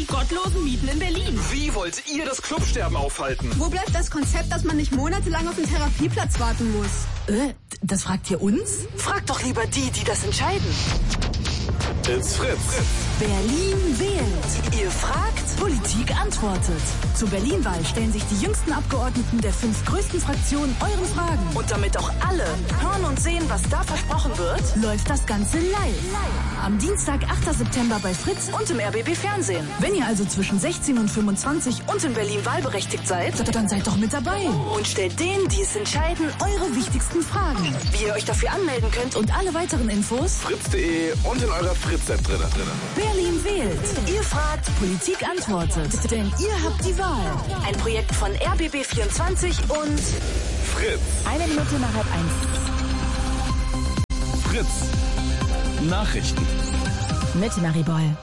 die gottlosen Mieten in Berlin. Wie wollt ihr das Clubsterben aufhalten? Wo bleibt das Konzept, dass man nicht monatelang auf den Therapieplatz warten muss? Das fragt ihr uns? Fragt doch lieber die das entscheiden. It's Fritz. Berlin wählt. Ihr fragt, Politik antwortet. Zur Berlin-Wahl stellen sich die jüngsten Abgeordneten der 5 größten Fraktionen euren Fragen. und damit auch alle hören und sehen, was da versprochen wird, Läuft das Ganze live. Am Dienstag, 8. September bei Fritz. und im RBB Fernsehen. Wenn ihr also zwischen 16 und 25 Und in Berlin wahlberechtigt seid, dann seid doch mit dabei. und stellt denen, die es entscheiden, Eure wichtigsten Fragen. wie ihr euch dafür anmelden könnt. Und alle weiteren Infos: Fritz.de und in eurer Fritz-App drin. Berlin wählt. Ihr fragt, Politik antwortet. Denn ihr habt die Wahl. ein Projekt von RBB24 und Fritz. 1 Minute nach 12:30. Fritz. Nachrichten. Mit Marie-Boll.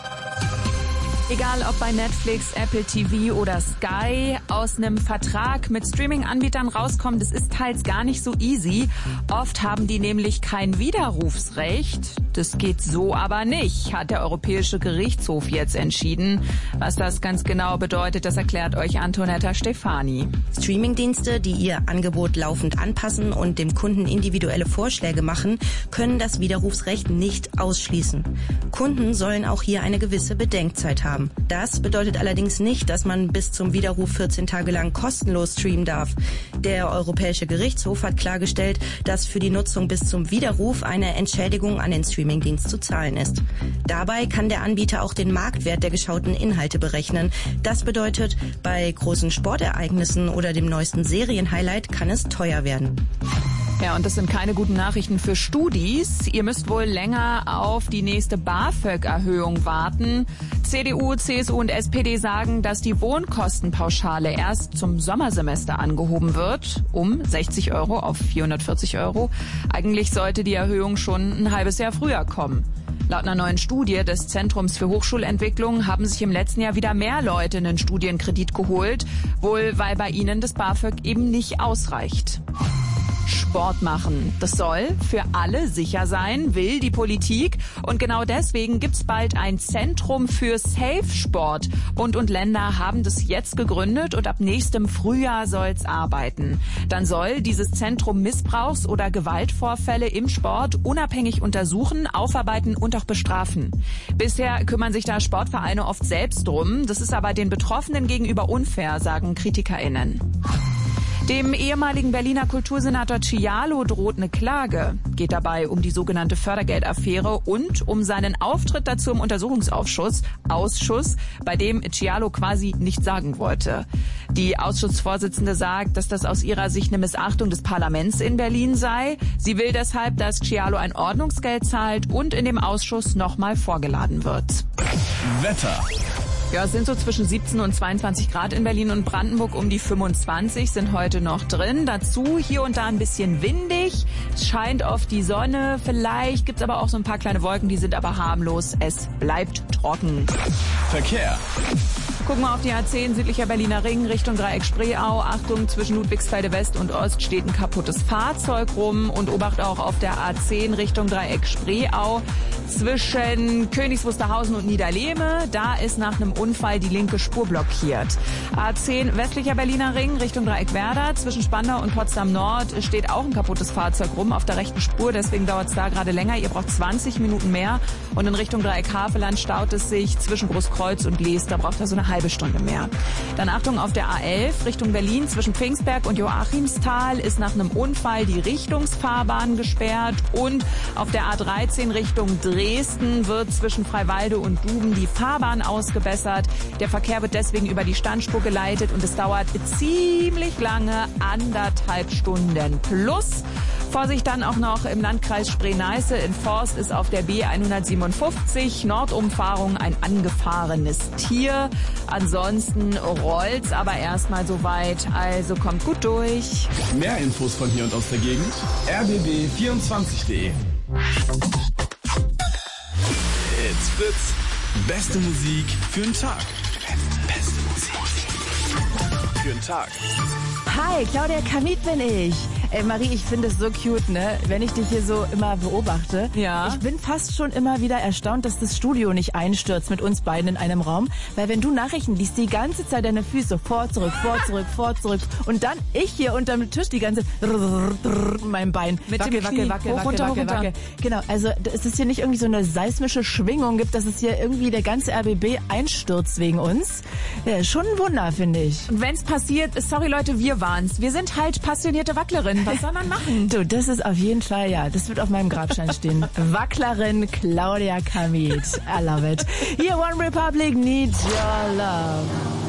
Egal ob bei Netflix, Apple TV oder Sky, aus einem Vertrag mit Streaming-Anbietern rauskommen, das ist teils gar nicht so easy. Oft haben die nämlich kein Widerrufsrecht. Das geht so aber nicht, hat der Europäische Gerichtshof jetzt entschieden. Was das ganz genau bedeutet, das erklärt euch Antonetta Stefani. Streamingdienste, die ihr Angebot laufend anpassen und dem Kunden individuelle Vorschläge machen, können das Widerrufsrecht nicht ausschließen. Kunden sollen auch hier eine gewisse Bedenkzeit haben. Das bedeutet allerdings nicht, dass man bis zum Widerruf 14 Tage lang kostenlos streamen darf. Der Europäische Gerichtshof hat klargestellt, dass für die Nutzung bis zum Widerruf eine Entschädigung an den Streamingdienst zu zahlen ist. Dabei kann der Anbieter auch den Marktwert der geschauten Inhalte berechnen. Das bedeutet, bei großen Sportereignissen oder dem neuesten Serienhighlight kann es teuer werden. Ja, und das sind keine guten Nachrichten für Studis. Ihr müsst wohl länger auf die nächste BAföG-Erhöhung warten. CDU, CSU und SPD sagen, dass die Wohnkostenpauschale erst zum Sommersemester angehoben wird, um 60 Euro auf 440 Euro. Eigentlich sollte die Erhöhung schon ein halbes Jahr früher kommen. Laut einer neuen Studie des Zentrums für Hochschulentwicklung haben sich im letzten Jahr wieder mehr Leute einen Studienkredit geholt, wohl weil bei ihnen das BAföG eben nicht ausreicht. Sport machen. Das soll für alle sicher sein, will die Politik. Und genau deswegen gibt's bald ein Zentrum für Safe-Sport. Bund und Länder haben das jetzt gegründet und ab nächstem Frühjahr soll's arbeiten. Dann soll dieses Zentrum Missbrauchs- oder Gewaltvorfälle im Sport unabhängig untersuchen, aufarbeiten und auch bestrafen. Bisher kümmern sich da Sportvereine oft selbst drum. Das ist aber den Betroffenen gegenüber unfair, sagen KritikerInnen. Dem ehemaligen Berliner Kultursenator Cialo droht eine Klage. Geht dabei um die sogenannte Fördergeldaffäre und um seinen Auftritt dazu im Untersuchungsausschuss, bei dem Cialo quasi nichts sagen wollte. Die Ausschussvorsitzende sagt, dass das aus ihrer Sicht eine Missachtung des Parlaments in Berlin sei. Sie will deshalb, dass Cialo ein Ordnungsgeld zahlt und in dem Ausschuss nochmal vorgeladen wird. Wetter. Ja, es sind so zwischen 17 und 22 Grad in Berlin und Brandenburg, um die 25 sind heute noch drin. Dazu hier und da ein bisschen windig, es scheint oft die Sonne, vielleicht gibt's aber auch so ein paar kleine Wolken, die sind aber harmlos. Es bleibt trocken. Verkehr. Gucken wir auf die A10 südlicher Berliner Ring Richtung Dreieck Spreeau. Achtung, zwischen Ludwigsfelde West und Ost steht ein kaputtes Fahrzeug rum und Obacht auch auf der A10 Richtung Dreieck Spreeau. Zwischen Königs Wusterhausen und Niederlehme, da ist nach einem Unfall die linke Spur blockiert. A10 westlicher Berliner Ring Richtung Dreieck Werder. Zwischen Spandau und Potsdam Nord steht auch ein kaputtes Fahrzeug rum auf der rechten Spur. Deswegen dauert es da gerade länger. Ihr braucht 20 Minuten mehr. Und in Richtung Dreieck Havelland staut es sich zwischen Großkreuz und Lees. Da braucht er so eine halbe Stunde mehr. Dann Achtung auf der A11 Richtung Berlin zwischen Pfingstberg und Joachimsthal ist nach einem Unfall die Richtungsfahrbahn gesperrt. Und auf der A13 Richtung Dresden wird zwischen Freiwalde und Duben die Fahrbahn ausgebessert. Der Verkehr wird deswegen über die Standspur geleitet und es dauert ziemlich lange, 1,5 Stunden plus. Vorsicht dann auch noch im Landkreis Spree-Neiße. In Forst ist auf der B157 Nordumfahrung ein angefahrenes Tier. Ansonsten rollt's aber erstmal soweit. Also kommt gut durch. Mehr Infos von hier und aus der Gegend. rbb24.de. It's Fritz. Beste Musik für den Tag. Beste Musik für den Tag. Hi, Claudia Kamit bin ich. Ey Marie, ich finde es so cute, ne? Wenn ich dich hier so immer beobachte. Ja. Ich bin fast schon immer wieder erstaunt, dass das Studio nicht einstürzt mit uns beiden in einem Raum. Weil wenn du Nachrichten liest, die ganze Zeit deine Füße vor, zurück. Und dann ich hier unterm Tisch die ganze mein Bein. Mit dem Knie. Wackel. Genau, also es ist hier nicht irgendwie so eine seismische Schwingung gibt, dass es hier irgendwie der ganze RBB einstürzt wegen uns. Ja, schon ein Wunder, finde ich. Und wenn's passiert, sorry Leute, wir waren's. Wir sind halt passionierte Wacklerinnen. Was soll man machen? Du, das ist auf jeden Fall, ja, das wird auf meinem Grabstein stehen. Wacklerin Claudia Kamit. I love it. Here, One Republic needs your love.